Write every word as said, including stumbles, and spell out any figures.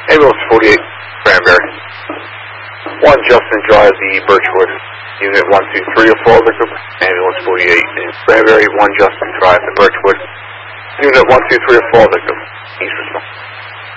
Ambulance forty-eight, Cranberry. one Justin Drive, the Birchwood. Unit one two three or four victim. Ambulance forty-eight in Cranberry. one Justin Drive, the Birchwood. Unit one two three or four victim.